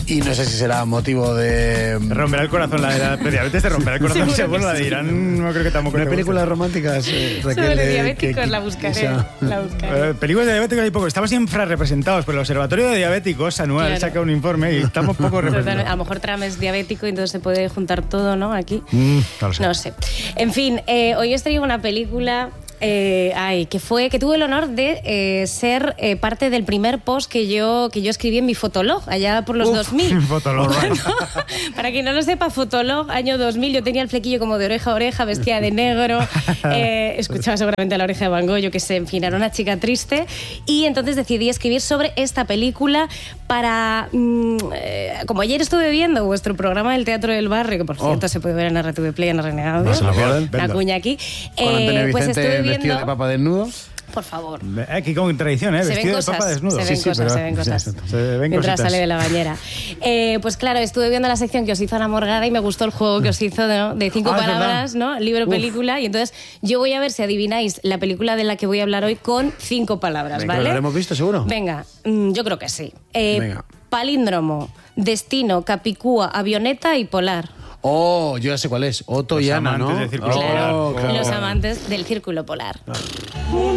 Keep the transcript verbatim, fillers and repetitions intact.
Y no sé si será motivo de... Te romperá el corazón, la de la diabetes te romperá el corazón. Sí, bueno, la de Irán no creo que tampoco. ¿No hay películas románticas, eh, Raquel? Sobre de- diabéticos, que- la buscaré. esa- La buscaré. Eh, películas de diabéticos hay poco. Estamos infrarrepresentados, pero el Observatorio de Diabéticos anual Claro. saca un informe y estamos poco Totalmente. representados. A lo mejor Trump es diabético y entonces se puede juntar todo, ¿no? Aquí. Mm, no lo sé. No sé. En fin, eh, hoy os traigo una película. Eh, ay, que fue que tuve el honor de eh, ser eh, parte del primer post que yo que yo escribí en mi Fotolog allá por los Uf, dos mil. Fotolog. Bueno, para quien no lo sepa, Fotolog año dos mil, yo tenía el flequillo como de oreja a oreja, vestida de negro, eh, escuchaba seguramente La oreja de Van Gogh, yo que sé, en fin, era una chica triste y entonces decidí escribir sobre esta película para mm, eh, como ayer estuve viendo vuestro programa del Teatro del Barrio, que por cierto Oh. se puede ver en R T V Play en Renegado. No se lo pierdan. Una cuña aquí. Con Antonio Eh, pues Vicente estuve vestido viendo... de papa desnudo. Por favor. Aquí con tradición, ¿eh? Se Vestido ven de papa cosas, desnudo. se ven Sí, sí, cosas, pero- se ven cosas. Se ven Mientras cositas. sale de la bañera. Eh, pues claro, estuve viendo la sección que os hizo Ana Morgada y me gustó el juego que os hizo de, de cinco Ah, es palabras, ¿no? Libro, Uf. película. Y entonces yo voy a ver si adivináis la película de la que voy a hablar hoy con cinco palabras, Venga, ¿vale? ¿lo habremos visto seguro? Venga, mm, yo creo que sí. Eh, Venga. Palíndromo, destino, capicúa, avioneta y polar. Oh, yo ya sé cuál es. Otto Los y Ana, amantes ¿no? del círculo Oh, polar. claro. Los amantes del círculo polar.